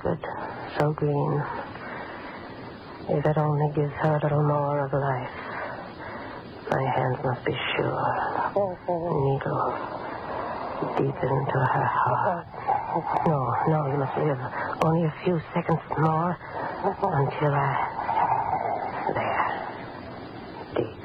orchid, so green. If it only gives her a little more of life. My hands must be sure. Needle deep into her heart. No, you must live. Only a few seconds more until there. Deep.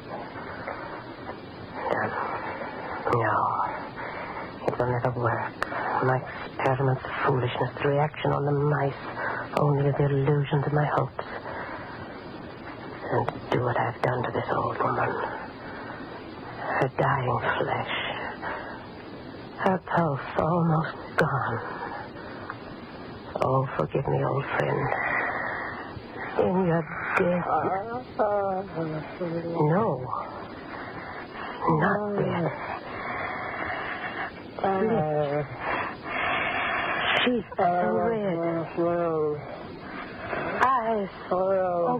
Done. No. It will never work. My experiments of foolishness, the reaction on the mice, only the illusions of my hopes. And to do what I've done to this old woman. Her dying flesh. Her pulse almost gone. Oh, forgive me, old friend. In your death. No. Not death. Lips. Cheeks so red. Eyes open.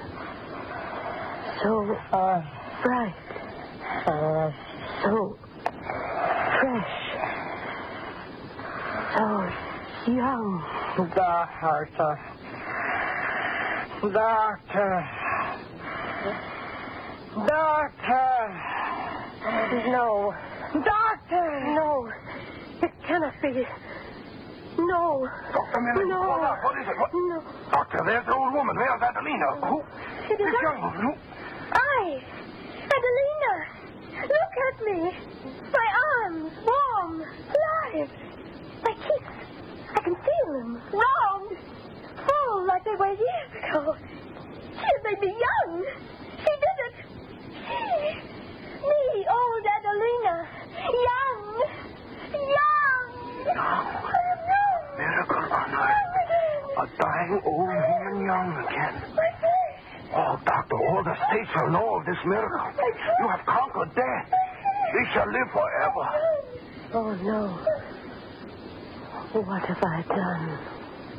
So bright. So fresh. So young. Doctor. No. Doctor! No. It cannot be. No. Dr. Miller, No. what is it? What? No. Doctor, there's the old woman. There's Adelina. Who? It is This I. young woman. Who? Adelina. Look at me. My arms. Warm. Alive. My cheeks. I can feel them. Round. Full like they were years ago. She had made me young. She did it. Me, old Adelina. Young. Miracle on earth. A dying old woman young again. My face. Oh, Doctor, all the states will know of this miracle. You have conquered death. We shall live forever. Oh, no. What have I done?